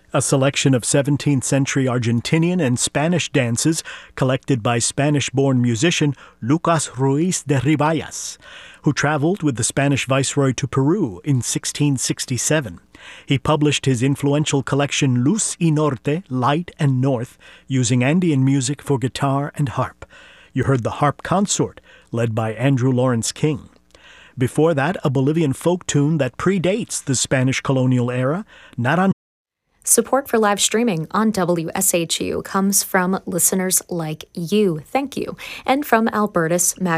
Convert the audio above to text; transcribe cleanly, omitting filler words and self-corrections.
a selection of 17th century Argentinian and Spanish dances collected by Spanish-born musician Lucas Ruiz de Ribayas, who traveled with the Spanish viceroy to Peru in 1667. He published his influential collection Luz y Norte, Light and North, using Andean music for guitar and harp. You heard the Harp Consort, led by Andrew Lawrence King. Before that, a Bolivian folk tune that predates the Spanish colonial era, Naran. Support for live streaming on WSHU comes from listeners like you. Thank you. And from Albertus Mag.